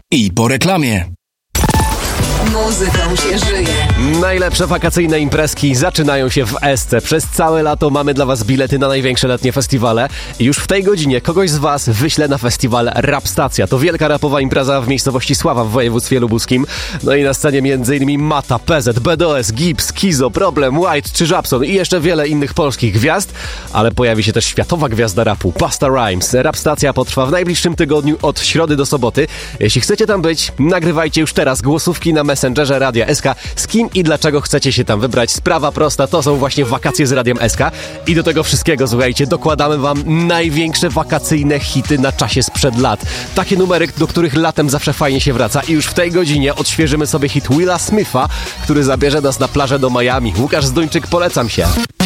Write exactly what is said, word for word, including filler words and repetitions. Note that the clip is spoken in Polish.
I po reklamie. Muzyką się żyje. Najlepsze wakacyjne imprezki zaczynają się w Esce. Przez całe lato mamy dla was bilety na największe letnie festiwale. I już w tej godzinie kogoś z was wyślę na festiwal Rap Stacja. To wielka rapowa impreza w miejscowości Sława w województwie lubuskim. No i na scenie m.in. Mata, P Z, B D O S, Gibbs, Kizo, Problem, White czy Żabson i jeszcze wiele innych polskich gwiazd. Ale pojawi się też światowa gwiazda rapu, Busta Rhymes. Rap Stacja potrwa w najbliższym tygodniu od środy do soboty. Jeśli chcecie tam być, nagrywajcie już teraz głosówki na Messengerze Radia S K. Z kim i dlaczego chcecie się tam wybrać? Sprawa prosta, to są właśnie wakacje z Radiem S K. I do tego wszystkiego, słuchajcie, dokładamy wam największe wakacyjne hity na czasie sprzed lat. Takie numery, do których latem zawsze fajnie się wraca. I już w tej godzinie odświeżymy sobie hit Willa Smitha, który zabierze nas na plażę do Miami. Łukasz Zduńczyk, polecam się.